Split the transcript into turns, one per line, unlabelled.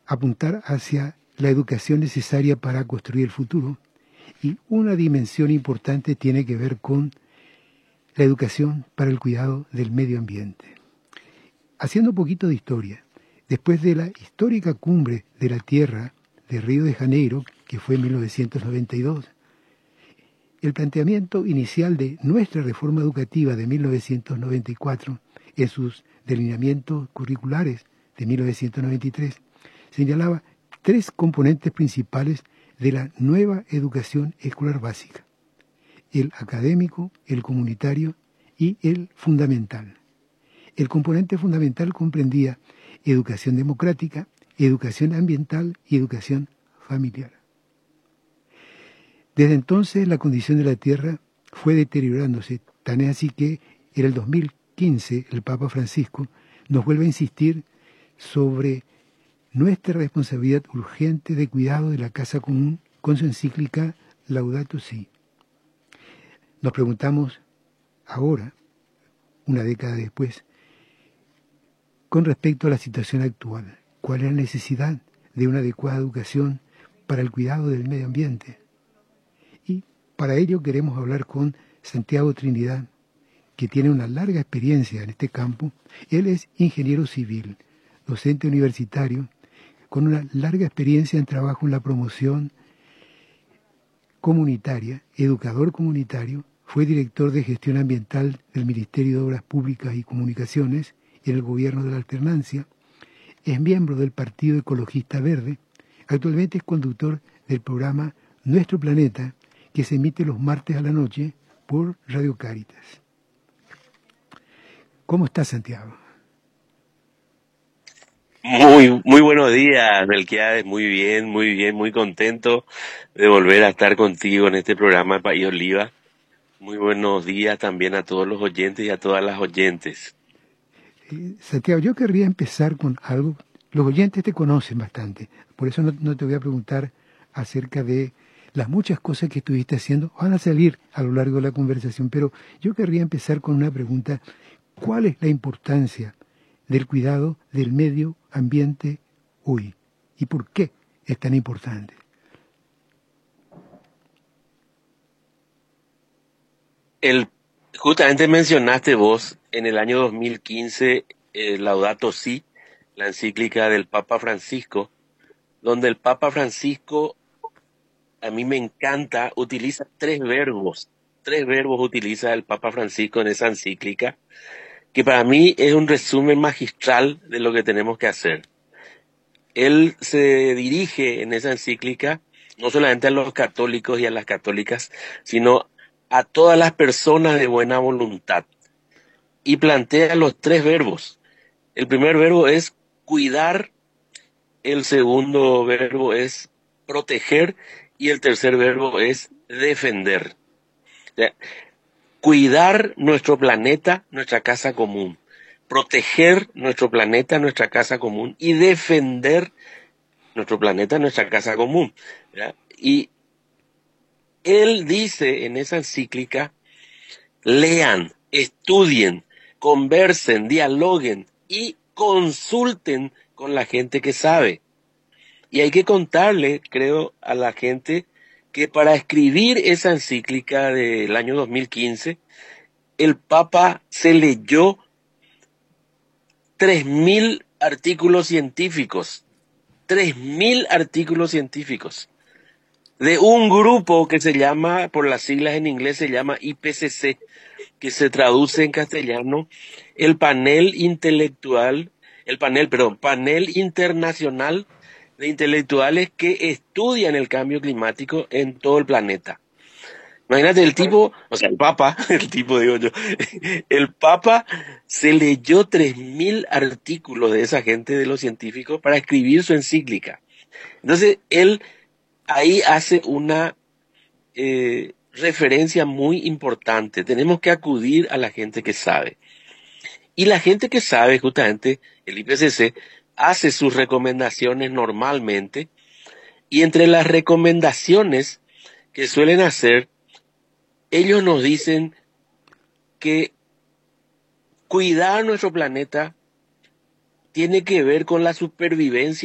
apuntar hacia la educación necesaria para construir el futuro. Y una dimensión importante tiene que ver con la educación para el cuidado del medio ambiente. Haciendo un poquito de historia, después de la histórica cumbre de la Tierra de Río de Janeiro, que fue en 1992, el planteamiento inicial de nuestra reforma educativa de 1994, en sus delineamientos curriculares de 1993, señalaba 3 componentes principales de la nueva educación escolar básica: el académico, el comunitario y el fundamental. El componente fundamental comprendía educación democrática, educación ambiental y educación familiar. Desde entonces la condición de la Tierra fue deteriorándose, tan es así que en el 2015 el Papa Francisco nos vuelve a insistir sobre nuestra responsabilidad urgente de cuidado de la casa común con su encíclica Laudato Si. Nos preguntamos ahora, una década después, con respecto a la situación actual, ¿cuál es la necesidad de una adecuada educación para el cuidado del medio ambiente? Y para ello queremos hablar con Santiago Trinidad, que tiene una larga experiencia en este campo. Él es ingeniero civil, docente universitario, con una larga experiencia en trabajo en la promoción comunitaria, educador comunitario, fue director de gestión ambiental del Ministerio de Obras Públicas y Comunicaciones en el Gobierno de la Alternancia, es miembro del Partido Ecologista Verde, actualmente es conductor del programa Nuestro Planeta, que se emite los martes a la noche por Radio Cáritas. ¿Cómo estás, Santiago?
Muy buenos días, Melquiades. Muy bien, muy contento de volver a estar contigo en este programa de País Oliva. Muy buenos días también a todos los oyentes y a todas las oyentes.
Santiago, yo querría empezar con algo. Los oyentes te conocen bastante, por eso no te voy a preguntar acerca de las muchas cosas que estuviste haciendo. Van a salir a lo largo de la conversación, pero yo querría empezar con una pregunta. ¿Cuál es la importancia del cuidado del medio ambiente hoy? ¿Y por qué es tan importante?
Justamente mencionaste vos en el año 2015 Laudato Si, la encíclica del Papa Francisco, donde el Papa Francisco, a mí me encanta, utiliza 3 verbos. 3 verbos utiliza el Papa Francisco en esa encíclica, que para mí es un resumen magistral de lo que tenemos que hacer. Él se dirige en esa encíclica no solamente a los católicos y a las católicas, sino a todas las personas de buena voluntad. Y plantea los 3 verbos. El primer verbo es cuidar, el segundo verbo es proteger y el tercer verbo es defender. O sea, cuidar nuestro planeta, nuestra casa común. Proteger nuestro planeta, nuestra casa común. Y defender nuestro planeta, nuestra casa común. ¿Ya? Y él dice en esa encíclica, lean, estudien, conversen, dialoguen y consulten con la gente que sabe. Y hay que contarle, creo, a la gente que para escribir esa encíclica del año 2015, el Papa se leyó 3.000 artículos científicos. 3.000 artículos científicos de un grupo que se llama, por las siglas en inglés, se llama IPCC, que se traduce en castellano, Panel Internacional de Intelectuales que estudian el cambio climático en todo el planeta. Imagínate el tipo, o sea, el Papa, el Papa se leyó 3.000 artículos de esa gente, de los científicos, para escribir su encíclica. Entonces, él ahí hace una referencia muy importante. Tenemos que acudir a la gente que sabe. Y la gente que sabe, justamente, el IPCC, hace sus recomendaciones normalmente, y entre las recomendaciones que suelen hacer, ellos nos dicen que cuidar nuestro planeta tiene que ver con la supervivencia